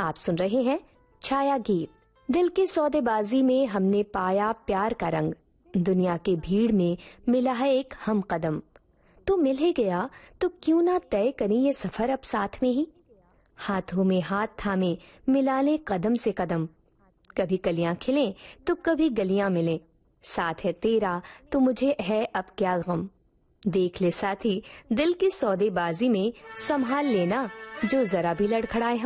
आप सुन रहे हैं छाया गीत। दिल की सौदेबाजी में हमने पाया प्यार का रंग, दुनिया की भीड़ में मिला है एक हम कदम। तो मिल ही गया तो क्यों ना तय करें ये सफर अब साथ में ही। हाथों में हाथ थामे मिला ले कदम से कदम, कभी कलियां खिलें तो कभी गलियां मिलें। साथ है तेरा तो मुझे है अब क्या गम। देख ले साथी दिल की सौदेबाजी में संभाल लेना जो जरा भी लड़खड़ाए हम।